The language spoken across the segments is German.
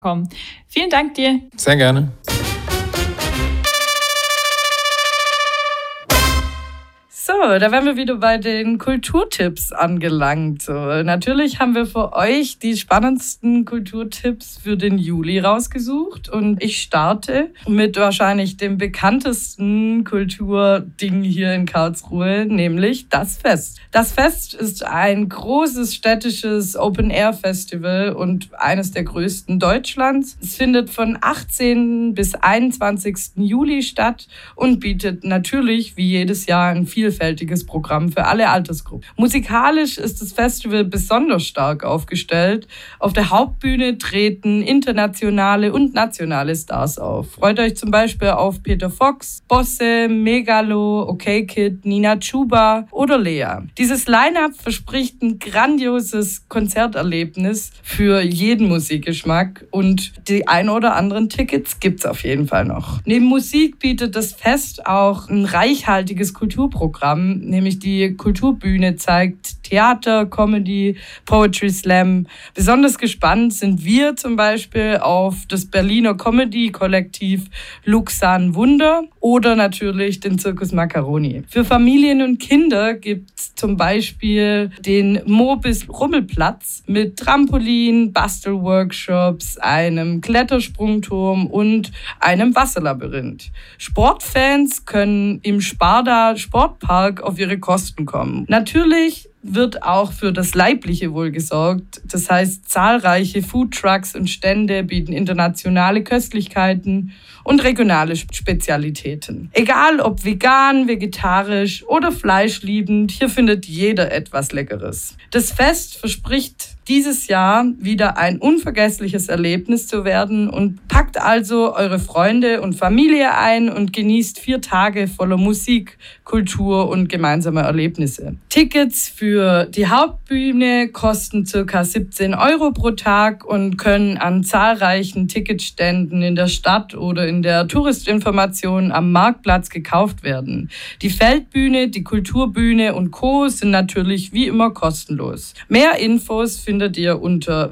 kommen. Vielen Dank dir. Sehr gerne. So, da wären wir wieder bei den Kulturtipps angelangt. So, natürlich haben wir für euch die spannendsten Kulturtipps für den Juli rausgesucht. Und ich starte mit wahrscheinlich dem bekanntesten Kulturding hier in Karlsruhe, nämlich das Fest. Das Fest ist ein großes städtisches Open-Air-Festival und eines der größten Deutschlands. Es findet von 18. bis 21. Juli statt und bietet natürlich wie jedes Jahr ein vielfältiges Programm für alle Altersgruppen. Musikalisch ist das Festival besonders stark aufgestellt. Auf der Hauptbühne treten internationale und nationale Stars auf. Freut euch zum Beispiel auf Peter Fox, Bosse, Megalo, OK Kid, Nina Chuba oder Lea. Dieses Line-Up verspricht ein grandioses Konzerterlebnis für jeden Musikgeschmack und die ein oder anderen Tickets gibt's auf jeden Fall noch. Neben Musik bietet das Fest auch ein reichhaltiges Kulturprogramm, nämlich die Kulturbühne zeigt Theater, Comedy, Poetry Slam. Besonders gespannt sind wir zum Beispiel auf das Berliner Comedy-Kollektiv Luxan Wunder oder natürlich den Zirkus Macaroni. Für Familien und Kinder gibt es zum Beispiel den Mobis Rummelplatz mit Trampolin, Bastelworkshops, einem Klettersprungturm und einem Wasserlabyrinth. Sportfans können im Sparda Sportpark auf ihre Kosten kommen. Natürlich wird auch für das Leibliche wohl gesorgt. Das heißt, zahlreiche Foodtrucks und Stände bieten internationale Köstlichkeiten und regionale Spezialitäten. Egal ob vegan, vegetarisch oder fleischliebend, hier findet jeder etwas Leckeres. Das Fest verspricht dieses Jahr wieder ein unvergessliches Erlebnis zu werden und packt also eure Freunde und Familie ein und genießt 4 Tage voller Musik, Kultur und gemeinsame Erlebnisse. Tickets für die Hauptbühne kosten ca. 17 € pro Tag und können an zahlreichen Ticketständen in der Stadt oder in der Touristinformation am Marktplatz gekauft werden. Die Feldbühne, die Kulturbühne und Co. sind natürlich wie immer kostenlos. Mehr Infos findet ihr unter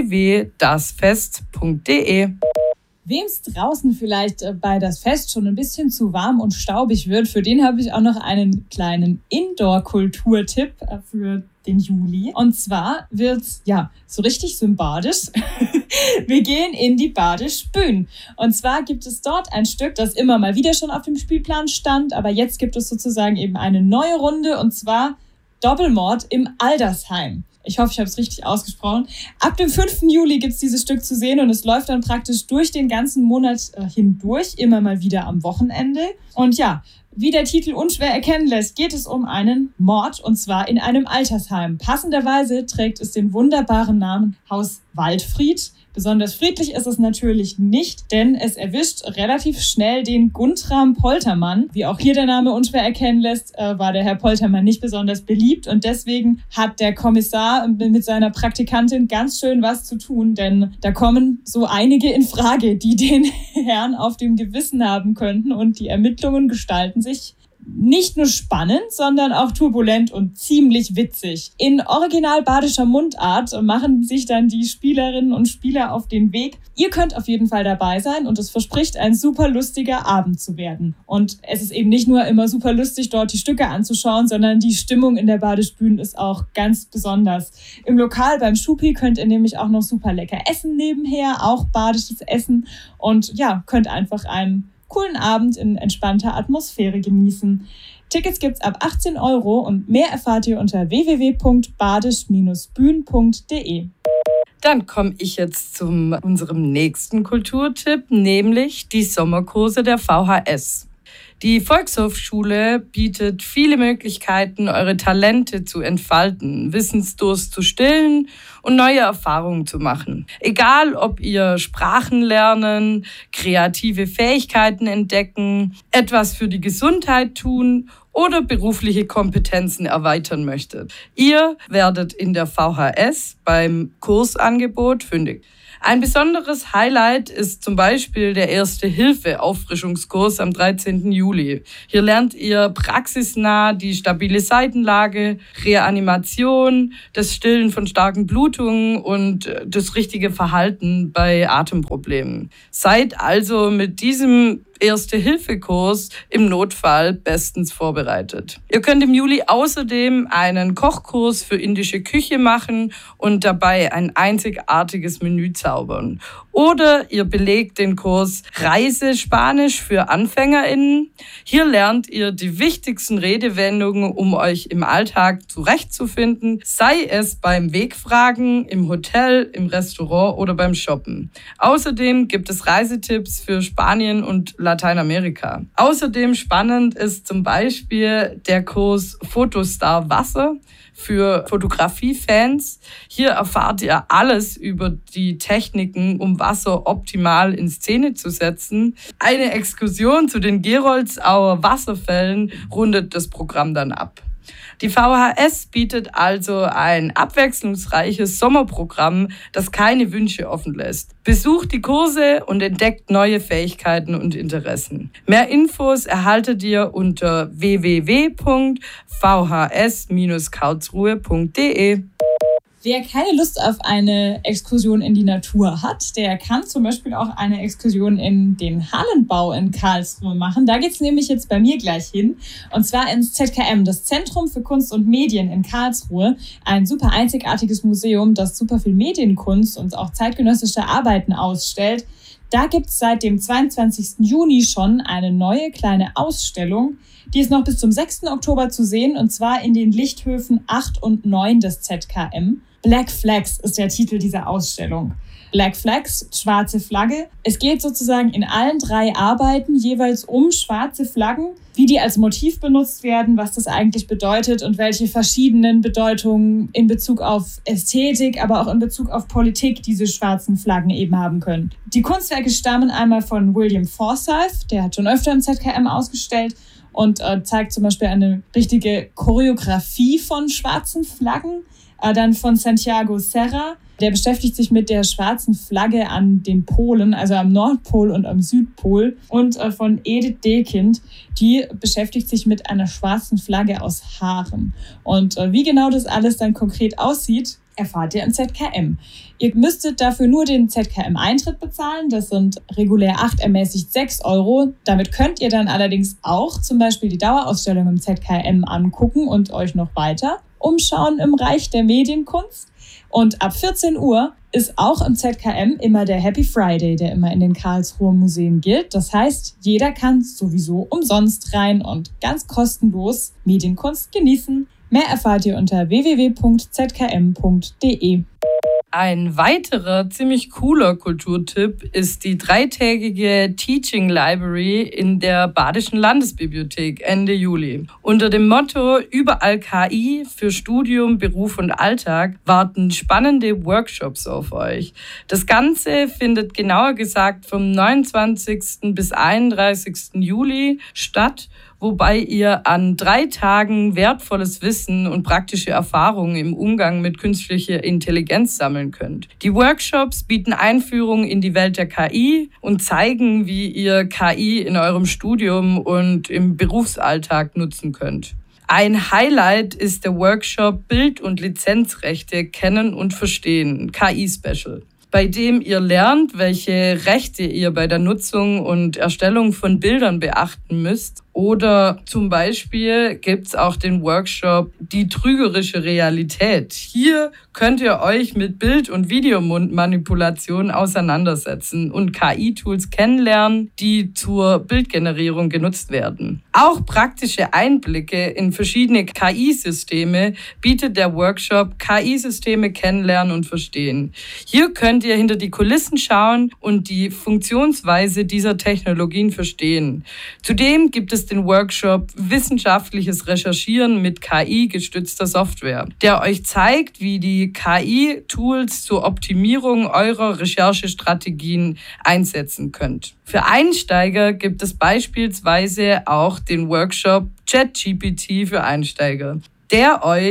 www.dasfest.de. Wem es draußen vielleicht bei das Fest schon ein bisschen zu warm und staubig wird, für den habe ich auch noch einen kleinen Indoor-Kulturtipp für den Juli. Und zwar wird's so richtig symbadisch. Wir gehen in die Badisch Bühn. Und zwar gibt es dort ein Stück, das immer mal wieder schon auf dem Spielplan stand, aber jetzt gibt es sozusagen eben eine neue Runde, und zwar Doppelmord im Aldersheim. Ich hoffe, ich habe es richtig ausgesprochen. Ab dem 5. Juli gibt es dieses Stück zu sehen und es läuft dann praktisch durch den ganzen Monat hindurch, immer mal wieder am Wochenende. Und ja, wie der Titel unschwer erkennen lässt, geht es um einen Mord, und zwar in einem Altersheim. Passenderweise trägt es den wunderbaren Namen Haus Waldfried. Besonders friedlich ist es natürlich nicht, denn es erwischt relativ schnell den Guntram Poltermann. Wie auch hier der Name unschwer erkennen lässt, war der Herr Poltermann nicht besonders beliebt, und deswegen hat der Kommissar mit seiner Praktikantin ganz schön was zu tun, denn da kommen so einige in Frage, die den Herrn auf dem Gewissen haben könnten, und die Ermittlungen gestalten sich nicht nur spannend, sondern auch turbulent und ziemlich witzig. In original badischer Mundart machen sich dann die Spielerinnen und Spieler auf den Weg. Ihr könnt auf jeden Fall dabei sein, und es verspricht ein super lustiger Abend zu werden. Und es ist eben nicht nur immer super lustig, dort die Stücke anzuschauen, sondern die Stimmung in der Badisch Bühn ist auch ganz besonders. Im Lokal beim Schupi könnt ihr nämlich auch noch super lecker essen nebenher, auch badisches Essen, und ja, könnt einfach einen coolen Abend in entspannter Atmosphäre genießen. Tickets gibt's ab 18 € und mehr erfahrt ihr unter www.badisch-bühn.de. Dann komme ich jetzt zu unserem nächsten Kulturtipp, nämlich die Sommerkurse der VHS. Die Volkshochschule bietet viele Möglichkeiten, eure Talente zu entfalten, Wissensdurst zu stillen und neue Erfahrungen zu machen. Egal, ob ihr Sprachen lernen, kreative Fähigkeiten entdecken, etwas für die Gesundheit tun oder berufliche Kompetenzen erweitern möchtet. Ihr werdet in der VHS beim Kursangebot fündig. Ein besonderes Highlight ist zum Beispiel der Erste-Hilfe-Auffrischungskurs am 13. Juli. Hier lernt ihr praxisnah die stabile Seitenlage, Reanimation, das Stillen von starken Blutungen und das richtige Verhalten bei Atemproblemen. Seid also mit diesem Erste-Hilfe-Kurs im Notfall bestens vorbereitet. Ihr könnt im Juli außerdem einen Kochkurs für indische Küche machen und dabei ein einzigartiges Menü zaubern. Oder ihr belegt den Kurs Reisespanisch für AnfängerInnen. Hier lernt ihr die wichtigsten Redewendungen, um euch im Alltag zurechtzufinden, sei es beim Wegfragen, im Hotel, im Restaurant oder beim Shoppen. Außerdem gibt es Reisetipps für Spanien und Lateinamerika. Außerdem spannend ist zum Beispiel der Kurs Fotostar Wasser für Fotografiefans. Hier erfahrt ihr alles über die Techniken, um Wasser optimal in Szene zu setzen. Eine Exkursion zu den Geroldsauer Wasserfällen rundet das Programm dann ab. Die VHS bietet also ein abwechslungsreiches Sommerprogramm, das keine Wünsche offen lässt. Besucht die Kurse und entdeckt neue Fähigkeiten und Interessen. Mehr Infos erhaltet ihr unter www.vhs-karlsruhe.de. Wer keine Lust auf eine Exkursion in die Natur hat, der kann zum Beispiel auch eine Exkursion in den Hallenbau in Karlsruhe machen. Da geht's nämlich jetzt bei mir gleich hin. Und zwar ins ZKM, das Zentrum für Kunst und Medien in Karlsruhe. Ein super einzigartiges Museum, das super viel Medienkunst und auch zeitgenössische Arbeiten ausstellt. Da gibt's seit dem 22. Juni schon eine neue kleine Ausstellung. Die ist noch bis zum 6. Oktober zu sehen, und zwar in den Lichthöfen 8 und 9 des ZKM. Black Flags ist der Titel dieser Ausstellung. Black Flags, schwarze Flagge. Es geht sozusagen in allen 3 Arbeiten jeweils um schwarze Flaggen, wie die als Motiv benutzt werden, was das eigentlich bedeutet und welche verschiedenen Bedeutungen in Bezug auf Ästhetik, aber auch in Bezug auf Politik diese schwarzen Flaggen eben haben können. Die Kunstwerke stammen einmal von William Forsyth, der hat schon öfter im ZKM ausgestellt und zeigt zum Beispiel eine richtige Choreografie von schwarzen Flaggen. Dann von Santiago Serra, der beschäftigt sich mit der schwarzen Flagge an den Polen, also am Nordpol und am Südpol. Und von Edith Dekind, die beschäftigt sich mit einer schwarzen Flagge aus Haaren. Und wie genau das alles dann konkret aussieht, erfahrt ihr im ZKM. Ihr müsstet dafür nur den ZKM-Eintritt bezahlen. Das sind regulär 8, ermäßigt 6 €. Damit könnt ihr dann allerdings auch zum Beispiel die Dauerausstellung im ZKM angucken und euch noch weiter umschauen im Reich der Medienkunst. Und ab 14 Uhr ist auch im ZKM immer der Happy Friday, der immer in den Karlsruher Museen gilt. Das heißt, jeder kann sowieso umsonst rein und ganz kostenlos Medienkunst genießen. Mehr erfahrt ihr unter www.zkm.de. Ein weiterer ziemlich cooler Kulturtipp ist die 3-tägige Teaching Library in der Badischen Landesbibliothek Ende Juli. Unter dem Motto Überall KI für Studium, Beruf und Alltag warten spannende Workshops auf euch. Das Ganze findet genauer gesagt vom 29. bis 31. Juli statt, wobei ihr an 3 Tagen wertvolles Wissen und praktische Erfahrungen im Umgang mit künstlicher Intelligenz sammeln könnt. Die Workshops bieten Einführung in die Welt der KI und zeigen, wie ihr KI in eurem Studium und im Berufsalltag nutzen könnt. Ein Highlight ist der Workshop Bild- und Lizenzrechte kennen und verstehen, KI-Special, bei dem ihr lernt, welche Rechte ihr bei der Nutzung und Erstellung von Bildern beachten müsst. Oder zum Beispiel gibt es auch den Workshop Die trügerische Realität. Hier könnt ihr euch mit Bild- und Videomanipulation auseinandersetzen und KI-Tools kennenlernen, die zur Bildgenerierung genutzt werden. Auch praktische Einblicke in verschiedene KI-Systeme bietet der Workshop KI-Systeme kennenlernen und verstehen. Hier könnt ihr hinter die Kulissen schauen und die Funktionsweise dieser Technologien verstehen. Zudem gibt es den Workshop Wissenschaftliches Recherchieren mit KI-gestützter Software, der euch zeigt, wie die KI-Tools zur Optimierung eurer Recherchestrategien einsetzen könnt. Für Einsteiger gibt es beispielsweise auch den Workshop ChatGPT für Einsteiger, der euch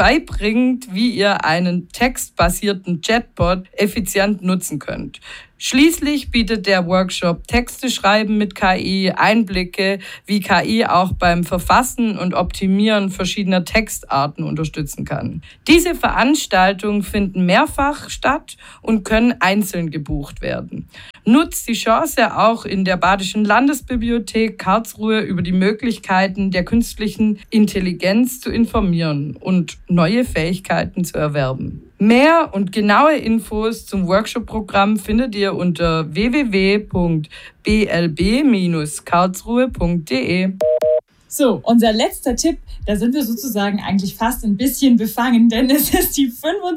beibringt, wie ihr einen textbasierten Chatbot effizient nutzen könnt. Schließlich bietet der Workshop Texte schreiben mit KI, Einblicke, wie KI auch beim Verfassen und Optimieren verschiedener Textarten unterstützen kann. Diese Veranstaltungen finden mehrfach statt und können einzeln gebucht werden. Nutzt die Chance, auch in der Badischen Landesbibliothek Karlsruhe über die Möglichkeiten der künstlichen Intelligenz zu informieren und neue Fähigkeiten zu erwerben. Mehr und genaue Infos zum Workshop-Programm findet ihr unter www.blb-karlsruhe.de. So, unser letzter Tipp, da sind wir sozusagen eigentlich fast ein bisschen befangen, denn es ist die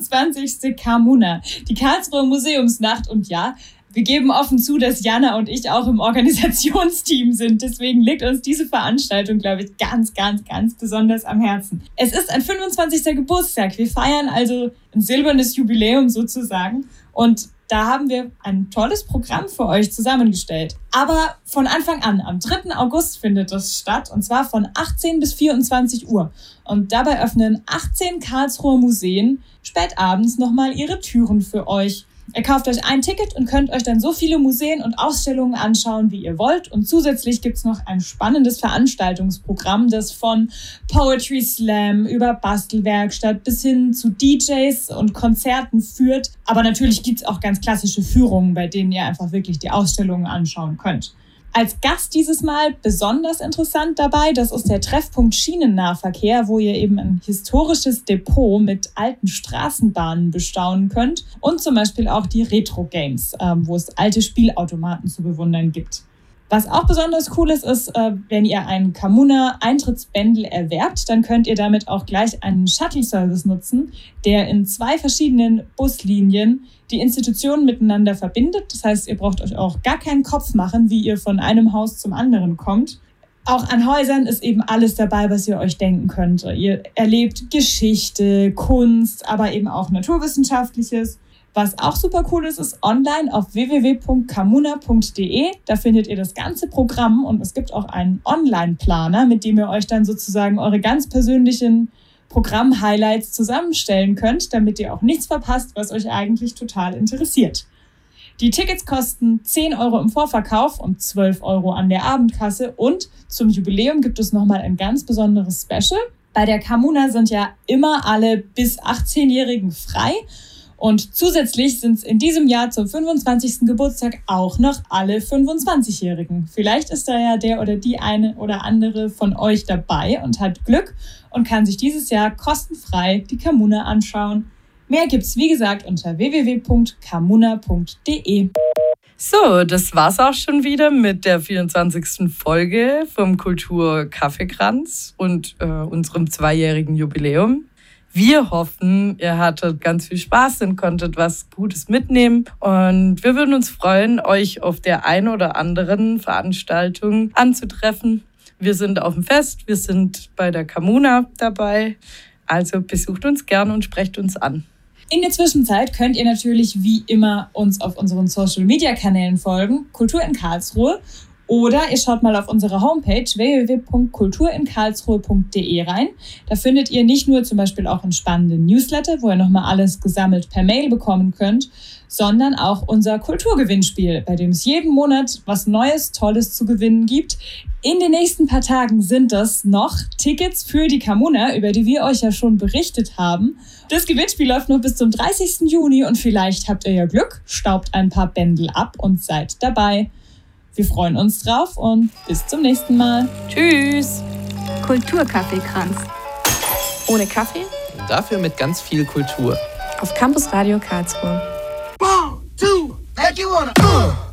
25. Kamuna, die Karlsruher Museumsnacht. Und ja, wir geben offen zu, dass Jana und ich auch im Organisationsteam sind. Deswegen liegt uns diese Veranstaltung, glaube ich, ganz, ganz, ganz besonders am Herzen. Es ist ein 25. Geburtstag. Wir feiern also ein silbernes Jubiläum sozusagen. Und da haben wir ein tolles Programm für euch zusammengestellt. Aber von Anfang an, am 3. August findet das statt. Und zwar von 18 bis 24 Uhr. Und dabei öffnen 18 Karlsruher Museen spät abends nochmal ihre Türen für euch. Ihr kauft euch ein Ticket und könnt euch dann so viele Museen und Ausstellungen anschauen, wie ihr wollt. Und zusätzlich gibt es noch ein spannendes Veranstaltungsprogramm, das von Poetry Slam über Bastelwerkstatt bis hin zu DJs und Konzerten führt. Aber natürlich gibt es auch ganz klassische Führungen, bei denen ihr einfach wirklich die Ausstellungen anschauen könnt. Als Gast dieses Mal besonders interessant dabei, das ist der Treffpunkt Schienennahverkehr, wo ihr eben ein historisches Depot mit alten Straßenbahnen bestaunen könnt und zum Beispiel auch die Retro-Games, wo es alte Spielautomaten zu bewundern gibt. Was auch besonders cool ist, wenn ihr einen Kamuna-Eintrittsbändel erwerbt, dann könnt ihr damit auch gleich einen Shuttle-Service nutzen, der in 2 verschiedenen Buslinien die Institutionen miteinander verbindet. Das heißt, ihr braucht euch auch gar keinen Kopf machen, wie ihr von einem Haus zum anderen kommt. Auch an Häusern ist eben alles dabei, was ihr euch denken könnt. Ihr erlebt Geschichte, Kunst, aber eben auch Naturwissenschaftliches. Was auch super cool ist, ist online auf www.kamuna.de. Da findet ihr das ganze Programm und es gibt auch einen Online-Planer, mit dem ihr euch dann sozusagen eure ganz persönlichen Programm-Highlights zusammenstellen könnt, damit ihr auch nichts verpasst, was euch eigentlich total interessiert. Die Tickets kosten 10 € im Vorverkauf und 12 € an der Abendkasse. Und zum Jubiläum gibt es nochmal ein ganz besonderes Special. Bei der Kamuna sind ja immer alle bis 18-Jährigen frei. Und zusätzlich sind es in diesem Jahr zum 25. Geburtstag auch noch alle 25-Jährigen. Vielleicht ist da ja der oder die eine oder andere von euch dabei und hat Glück und kann sich dieses Jahr kostenfrei die Kamuna anschauen. Mehr gibt's, wie gesagt, unter www.kamuna.de. So, das war's auch schon wieder mit der 24. Folge vom Kultur-Kaffeekranz und unserem 2-jährigen Jubiläum. Wir hoffen, ihr hattet ganz viel Spaß und konntet was Gutes mitnehmen. Und wir würden uns freuen, euch auf der einen oder anderen Veranstaltung anzutreffen. Wir sind auf dem Fest, wir sind bei der Kamuna dabei. Also besucht uns gern und sprecht uns an. In der Zwischenzeit könnt ihr natürlich wie immer uns auf unseren Social-Media-Kanälen folgen, Kultur in Karlsruhe. Oder ihr schaut mal auf unsere Homepage www.kulturinkarlsruhe.de rein. Da findet ihr nicht nur zum Beispiel auch einen spannenden Newsletter, wo ihr nochmal alles gesammelt per Mail bekommen könnt, sondern auch unser Kulturgewinnspiel, bei dem es jeden Monat was Neues, Tolles zu gewinnen gibt. In den nächsten paar Tagen sind das noch Tickets für die Kamuna, über die wir euch ja schon berichtet haben. Das Gewinnspiel läuft noch bis zum 30. Juni und vielleicht habt ihr ja Glück, staubt ein paar Bändel ab und seid dabei. Wir freuen uns drauf und bis zum nächsten Mal. Tschüss! Kulturkaffeekranz. Ohne Kaffee? Dafür mit ganz viel Kultur. Auf Campus Radio Karlsruhe. 1, 2, make you wanna.